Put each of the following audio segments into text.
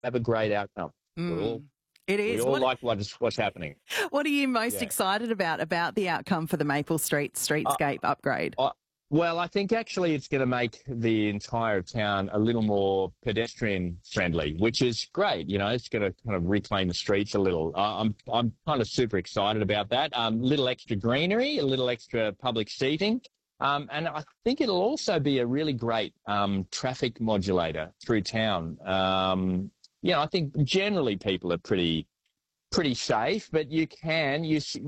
have a great outcome. It is. We all like what's happening. What are you most excited about the outcome for the Maple Street streetscape upgrade? Well, I think actually it's going to make the entire town a little more pedestrian friendly, which is great. You know, it's going to kind of reclaim the streets a little. I'm kind of super excited about that. Little extra greenery, a little extra public seating. And I think it'll also be a really great traffic modulator through town. I think generally people are pretty safe, but you can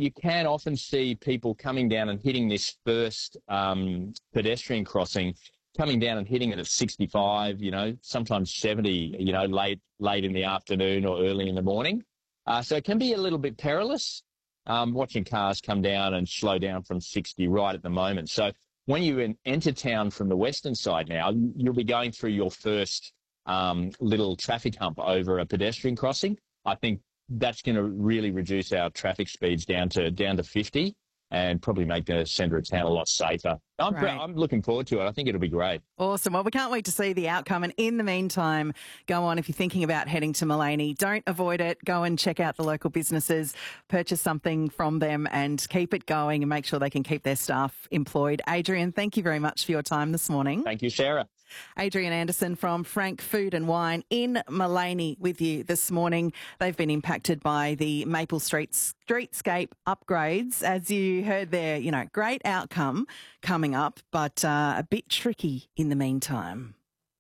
often see people coming down and hitting this first pedestrian crossing, coming down and hitting it at 65, sometimes 70, late in the afternoon or early in the morning. So it can be a little bit perilous, watching cars come down and slow down from 60 right at the moment. So when you enter town from the western side now, you'll be going through your first little traffic hump over a pedestrian crossing. I think that's going to really reduce our traffic speeds down to 50 and probably make the centre of town a lot safer. I'm looking forward to it. I think it'll be great. Awesome. Well, we can't wait to see the outcome. And in the meantime, go on, if you're thinking about heading to Mullaney, don't avoid it. Go and check out the local businesses, purchase something from them and keep it going and make sure they can keep their staff employed. Adrian, thank you very much for your time this morning. Thank you, Sarah. Adrian Anderson from Frank Food and Wine in Mullaney with you this morning. They've been impacted by the Maple Street streetscape upgrades. As you heard there, great outcome coming up, but a bit tricky in the meantime.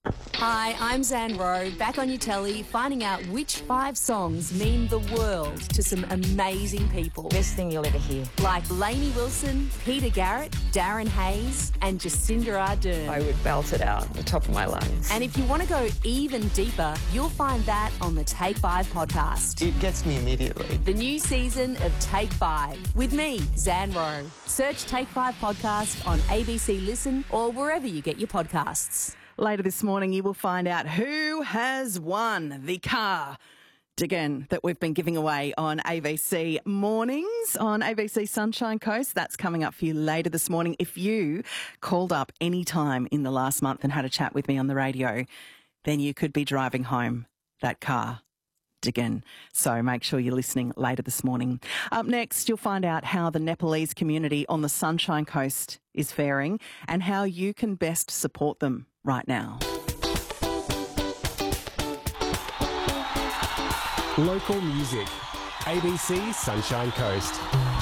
Hi, I'm Zan Rowe, back on your telly, finding out which 5 songs mean the world to some amazing people. Best thing you'll ever hear. Like Lainey Wilson, Peter Garrett, Darren Hayes and Jacinda Ardern. I would belt it out at the top of my lungs. And if you want to go even deeper, you'll find that on the Take 5 podcast. It gets me immediately. The new season of Take 5 with me, Zan Rowe. Search Take 5 podcast on ABC Listen or wherever you get your podcasts. Later this morning, you will find out who has won the car again that we've been giving away on ABC Mornings on ABC Sunshine Coast. That's coming up for you later this morning. If you called up any time in the last month and had a chat with me on the radio, then you could be driving home that car again. So make sure you're listening later this morning. Up next, you'll find out how the Nepalese community on the Sunshine Coast is faring and how you can best support them right now. Local music. ABC Sunshine Coast.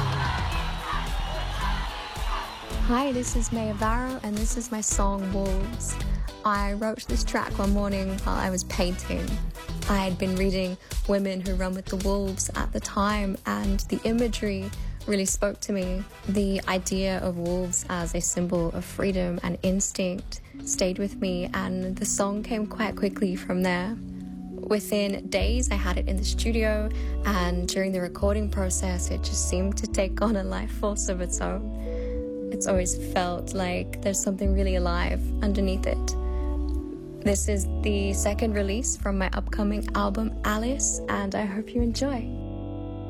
Hi, this is Maya Varro and this is my song Wolves. I wrote this track one morning while I was painting. I had been reading Women Who Run with the Wolves at the time and the imagery really spoke to me. The idea of wolves as a symbol of freedom and instinct stayed with me and the song came quite quickly from there. Within days I had it in the studio and during the recording process it just seemed to take on a life force of its own. It's always felt like there's something really alive underneath it. This is the second release from my upcoming album Alice and I hope you enjoy.